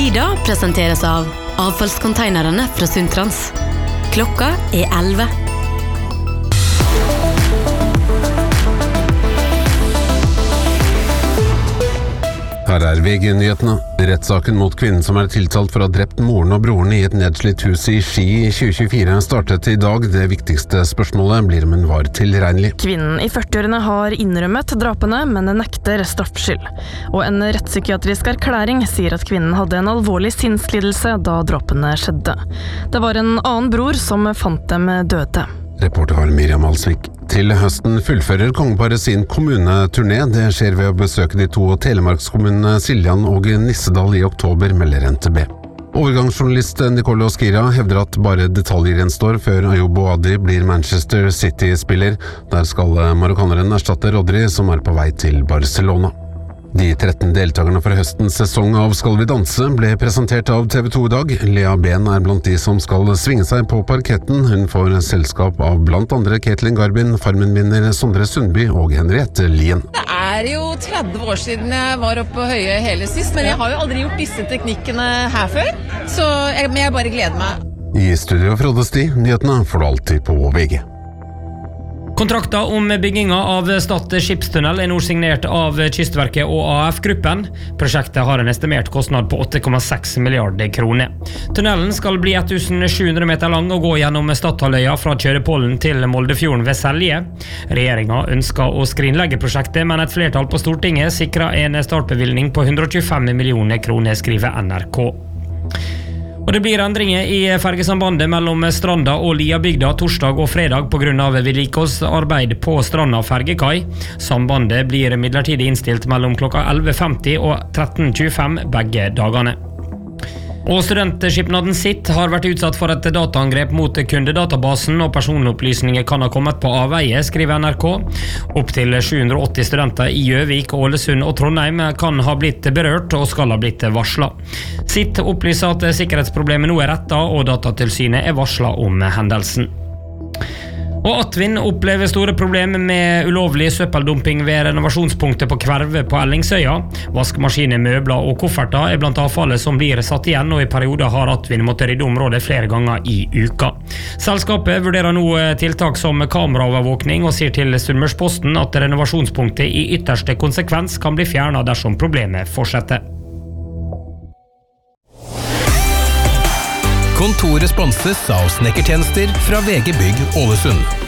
Tida presenteres av avfallskonteinerne fra Sundtrans. Klokka 11. Her VG-nyhetene. Rettssaken mot kvinnen som tiltalt for å ha drept moren og broren i et nedslitt hus i Ski i 2024 startet i dag. Det viktigste spørsmålet blir om hun var tilregnelig. Kvinnen i 40-årene har innrømmet drapene, men nekter straffskyld. Og en rettspsykiatrisk erklæring sier at kvinnen hadde en alvorlig sinnslidelse da drapene skjedde. Det var en annen bror som fant dem døde. Reporter var Miriam Alsvik. Til høsten fullfører kongeparet sin kommuneturné. Det skjer ved å besøke de to telemarkskommunene Siljan og Nissedal i oktober, melder NTB. Overgangsjournalist Nicolo Skira hevder at bare detaljer gjenstår før Ayoub Boadi blir Manchester City-spiller. Der skal marokkaneren erstatte Rodri, som på vei til Barcelona. De 13 deltakerne for høstens sesong av Skal vi danse ble presentert av TV 2 i dag. Lea Ben blant de som skal svinge seg på parketten. Hun får selskap av blant andre Ketlin Garbin, Farmen-vinner Sondre Sundby og Henriette Lien. Det jo 30 år siden jeg var oppe på Høye hele sist, men jeg har jo aldri gjort disse teknikkene her før, så jeg bare gleder meg. I studio Frode Sti, nyhetene får du alltid på VG. Kontrakta om bygginga av Stad skipstunnel nå signert av Kystverket og AF-gruppen. Prosjektet har en estimert kostnad på 8,6 milliarder kroner. Tunnelen skal bli 1700 meter lang og gå gjennom Stadhalvøya fra Kjørepollen til Moldefjorden ved Selje. Regjeringa ønsker å skrinlegge prosjektet, men et flertall på Stortinget sikrer en startbevilgning på 125 millioner kroner, skriver NRK. Og det blir endringer i fergesambandet mellom Stranda og Liabygda torsdag og fredag på grunn av vedlikeholdsarbeid på Stranda fergekai. Sambandet blir midlertidig innstilt mellom klokka 11.50 og 13.25 begge dagene. Og studentskipnaden sitt har vært utsatt for et dataangrep mot kundedatabasen, og personopplysninger kan ha kommet på avveie, skriver NRK. Opp til 780 studenter i Gjøvik, Ålesund og Trondheim kan ha blitt berørt og skal ha blitt varslet. Sitt opplyser at sikkerhetsproblemet nå rettet, og Datatilsynet varslet om hendelsen. Og Atvin opplever store problemer med ulovlig søppeldumping ved renovasjonspunktet på Kverve på Ellingsøya. Vaskemaskiner, møbler og kofferter blant avfallet som blir satt igjen, og i perioder har Atvin måttet rydde området flere ganger i uka. Selskapet vurderer nå tiltak som kameraovervåkning og sier til Sunnmørsposten at renovasjonspunktet i ytterste konsekvens kan bli fjernet dersom problemet fortsetter. Kontoret sponses av snekkertjenester fra VG Bygg Ålesund.